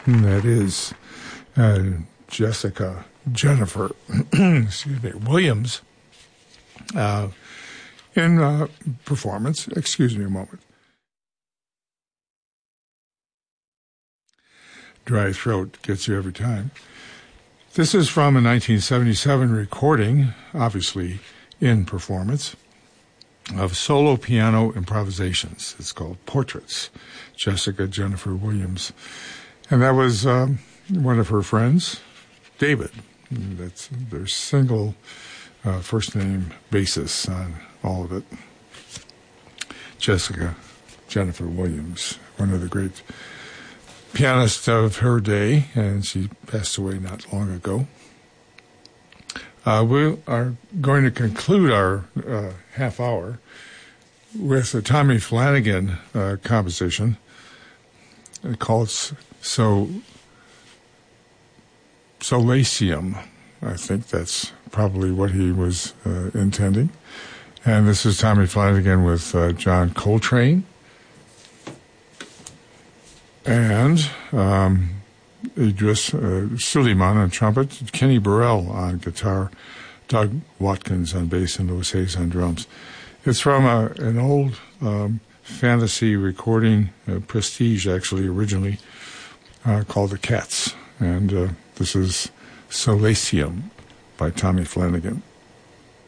That is Jessica Jennifer Williams in performance. Excuse me a moment. Dry throat gets you every time. This is from a 1977 recording, obviously in performance, of solo piano improvisations. It's called Portraits, Jessica Jennifer Williams. And that was one of her friends, David. That's their single first name basis on all of it. Jessica Jennifer Williams, one of the great pianists of her day, and she passed away not long ago. We are going to conclude our half hour with a Tommy Flanagan composition called Solacium. I think that's probably what he was intending. And this is Tommy Flanagan with John Coltrane and Idris Suleiman on trumpet, Kenny Burrell on guitar, Doug Watkins on bass, and Louis Hayes on drums. It's from an old fantasy recording, Prestige actually originally, called The Cats. And this is Solacium by Tommy Flanagan.